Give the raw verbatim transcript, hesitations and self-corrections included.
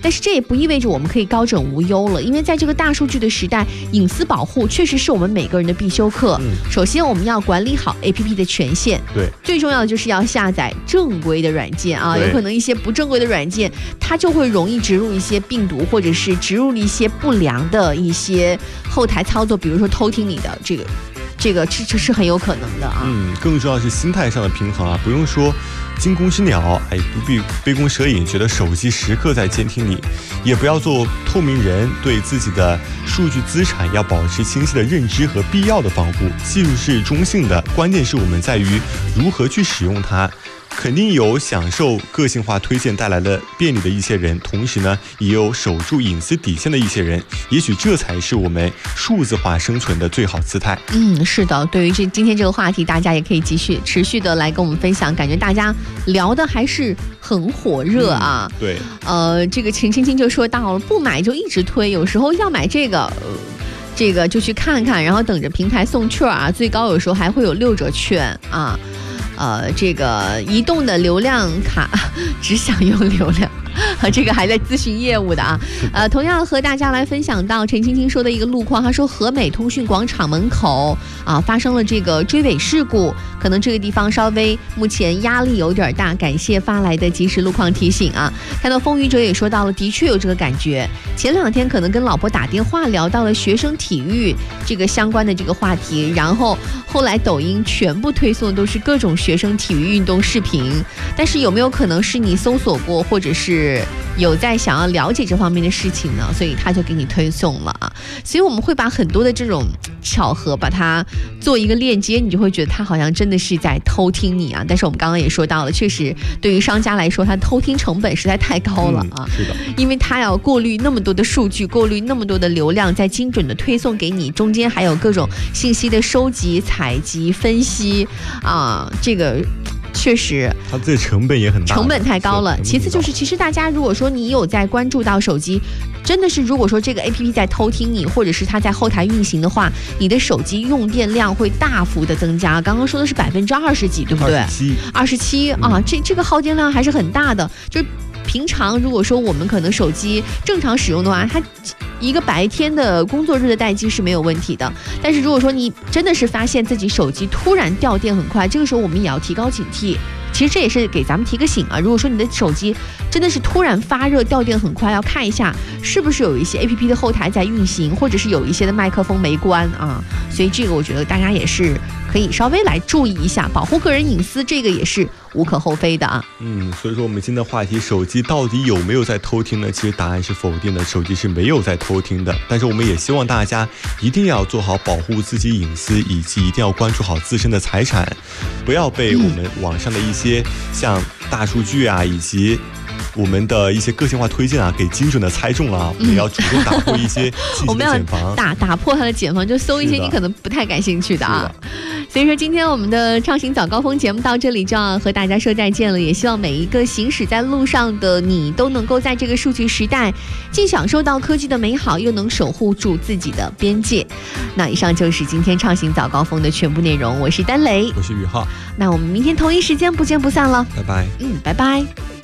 但是这也不意味着我们可以高枕无忧了，因为在这个大数据的时代，隐私保护确实是我们每个人的必修课。嗯、首先，我们要管理好 A P P 的权限， 对， 最重要的就是要下载正规的软件啊，有可能一些不正规的软件，它就会容易植入一些病毒，或者是植入了一些不良的一些后台操作，比如说偷听你的这个。这个这这是很有可能的啊。 嗯，更重要是心态上的平衡啊，不用说惊弓之鸟，哎，不必杯弓蛇影，觉得手机时刻在监听你，也不要做透明人，对自己的数据资产要保持清晰的认知和必要的防护。技术是中性的，关键是我们在于如何去使用它。肯定有享受个性化推荐带来的便利的一些人，同时呢，也有守住隐私底线的一些人。也许这才是我们数字化生存的最好姿态。 嗯，是的。对于这今天这个话题，大家也可以继续持续的来跟我们分享，感觉大家聊的还是很火热啊。 嗯、对。 呃，这个秦青青就说到了，不买就一直推，有时候要买这个。呃这个就去看看，然后等着平台送券啊，最高有时候还会有六折券啊。呃，这个移动的流量卡只想用流量，这个还在咨询业务的啊。呃，同样和大家来分享到陈青青说的一个路况，他说和美通讯广场门口啊发生了这个追尾事故，可能这个地方稍微目前压力有点大，感谢发来的及时路况提醒啊。看到风雨者也说到了，的确有这个感觉。前两天可能跟老婆打电话聊到了学生体育这个相关的这个话题，然后后来抖音全部推送都是各种学生体育运动视频，但是有没有可能是你搜索过，或者是有在想要了解这方面的事情呢？所以他就给你推送了啊。所以我们会把很多的这种巧合把它做一个链接，你就会觉得他好像真的是在偷听你啊。但是我们刚刚也说到了，确实对于商家来说，他偷听成本实在太高了啊。 嗯、是的， 因为他要过滤那么多的数据，过滤那么多的流量，再精准的推送给你，中间还有各种信息的收集、采集、分析啊，这个。确实， 它这成本也很大， 成本太高了。其次就是，其实大家如果说你有在关注到手机，真的是如果说这个 A P P 在偷听你，或者是它在后台运行的话，你的手机用电量会大幅的增加。刚刚说的是百分之二十几，对不对？ 二十七， 二十七啊，这这个耗电量还是很大的。就是平常如果说我们可能手机正常使用的话，它一个白天的工作日的待机是没有问题的，但是如果说你真的是发现自己手机突然掉电很快，这个时候我们也要提高警惕。其实这也是给咱们提个醒啊，如果说你的手机真的是突然发热掉电很快，要看一下是不是有一些 A P P 的后台在运行，或者是有一些的麦克风没关啊。所以这个我觉得大家也是可以稍微来注意一下，保护个人隐私，这个也是无可厚非的啊。 嗯，所以说我们今天的话题，手机到底有没有在偷听呢？其实答案是否定的，手机是没有在偷听的。但是我们也希望大家一定要做好保护自己隐私，以及一定要关注好自身的财产，不要被我们网上的一些像大数据啊，以及我们的一些个性化推荐啊，给精准的猜中了啊。我们要主动打破一些信息的茧房，我们要打打破它的茧房，就搜一些你可能不太感兴趣的啊。所以说今天我们的畅行早高峰节目到这里就要和大家说再见了，也希望每一个行驶在路上的你都能够在这个数据时代既享受到科技的美好，又能守护住自己的边界。那以上就是今天畅行早高峰的全部内容，我是丹雷， 我是宇浩， 那我们明天同一时间不见不散了， 拜拜。 嗯，拜拜。